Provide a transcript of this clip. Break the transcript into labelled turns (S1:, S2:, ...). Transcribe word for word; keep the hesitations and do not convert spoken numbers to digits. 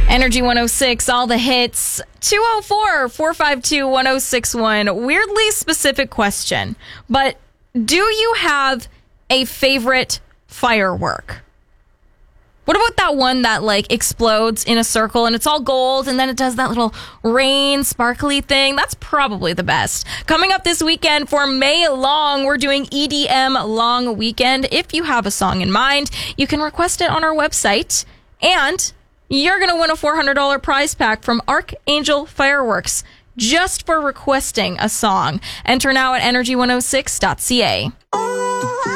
S1: Energy one oh six, all the hits. two oh four, four five two, one oh six one. Weirdly specific question, but do you have a favorite firework? What about that one that like explodes in a circle and it's all gold and then it does that little rain sparkly thing? That's probably the best. Coming up this weekend for May Long, we're doing E D M Long Weekend. If you have a song in mind, you can request it on our website, and you're going to win a four hundred dollars prize pack from Archangel Fireworks just for requesting a song. Enter now at energy one oh six dot c a.